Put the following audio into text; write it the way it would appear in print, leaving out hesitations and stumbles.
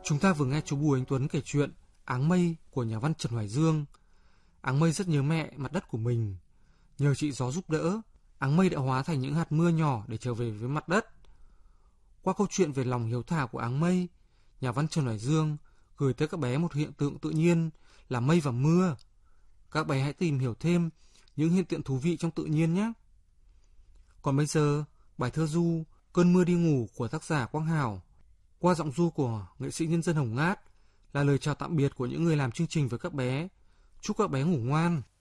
Chúng ta vừa nghe chú Bùi Anh Tuấn kể chuyện Áng mây của nhà văn Trần Hoài Dương. Áng mây rất nhớ mẹ, mặt đất của mình. Nhờ chị gió giúp đỡ, áng mây đã hóa thành những hạt mưa nhỏ để trở về với mặt đất. Qua câu chuyện về lòng hiếu thảo của áng mây, nhà văn Trần Hoài Dương gửi tới các bé một hiện tượng tự nhiên là mây và mưa. Các bé hãy tìm hiểu thêm những hiện tượng thú vị trong tự nhiên nhé. Còn bây giờ, bài thơ ru Cơn mưa đi ngủ của tác giả Quang Hảo qua giọng ru của nghệ sĩ nhân dân Hồng Ngát là lời chào tạm biệt của những người làm chương trình với các bé. Chúc các bé ngủ ngoan.